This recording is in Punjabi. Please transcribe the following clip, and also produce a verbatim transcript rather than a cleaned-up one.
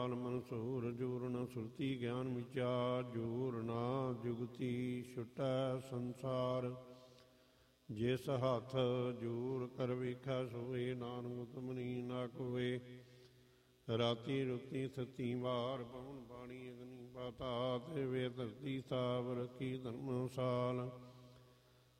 ਮਨਸੂਰ ਜੂਰ ਨ ਸੁਰਤੀ ਗਿਆਨ ਵਿਚਾਰ ਜੂਰ ਨਾ ਜੁਗਤੀ ਛੁਟੈ ਸੰਸਾਰ। ਜਿਸ ਹੱਥ ਜੂਰ ਕਰ ਵੇਖੈ ਸੋਏ ਨਾਨਕ ਤੁਮਨੀ ਨਾ ਕੋਏ। ਰਾਤੀ ਰੁਤੀ ਸਤੀ ਵਾਰ ਪਵਨ ਬਾਣੀ ਅਗਨੀ ਪਾਤਾਲ ਤੇ ਵੇ ਧਰਤੀ ਸਤਾਵ ਰੱਖੀ ਧਰਮਸਾਲ।